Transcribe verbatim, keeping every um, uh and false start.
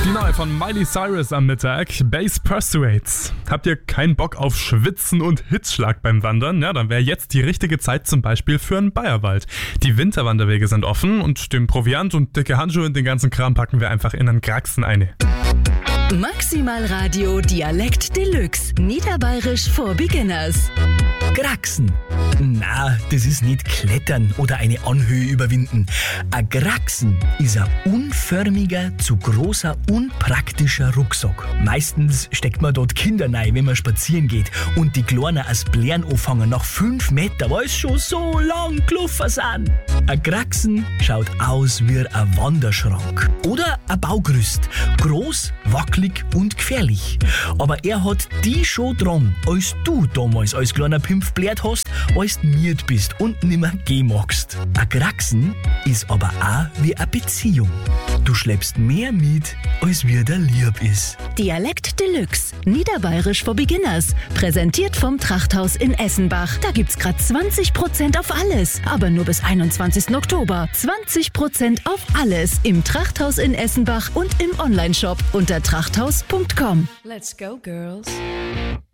Die neue von Miley Cyrus am Mittag, Bass Persuades. Habt ihr keinen Bock auf Schwitzen und Hitzschlag beim Wandern? Ja, dann wäre jetzt die richtige Zeit zum Beispiel für einen Bayerwald. Die Winterwanderwege sind offen und den Proviant und dicke Handschuhe und den ganzen Kram packen wir einfach in einen Kraxen eine. Maximal Radio Dialekt Deluxe. Niederbayerisch for Beginners. Kraxen. Na, das ist nicht Klettern oder eine Anhöhe überwinden. Ein Kraxen ist ein unförmiger, zu großer, unpraktischer Rucksack. Meistens steckt man dort Kinder rein, wenn man spazieren geht und die Kleinen als Blären anfangen nach fünf Meter, weil es schon so lang gelaufen sind. Ein Kraxen schaut aus wie ein Wanderschrank oder ein Baugerüst. Groß, wackelig und gefährlich. Aber er hat die schon dran, als du damals als kleiner Pimpf blärt hast, als du miert bist und nimmer gehen magst. Ein Kraxen ist aber auch wie eine Beziehung. Du schleppst mehr mit, als wie der lieb ist. Dialekt Deluxe. Niederbayerisch for Beginners. Präsentiert vom Trachthaus in Essenbach. Da gibt's grad zwanzig Prozent auf alles. Aber nur bis einundzwanzigsten Oktober. zwanzig Prozent auf alles im Trachthaus in Essenbach und im Onlineshop unter trachthaus punkt com. Let's go, girls.